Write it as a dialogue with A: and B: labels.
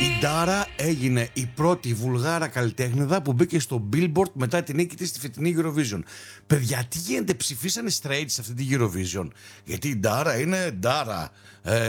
A: Η Ντάρα έγινε η πρώτη Βουλγάρα καλλιτέχνηδα που μπήκε στο Billboard μετά την νίκη της στη φετινή Eurovision. Παιδιά, τι γίνεται, ψηφίσανε straight σε αυτή τη Eurovision? Γιατί η Ντάρα είναι Ντάρα.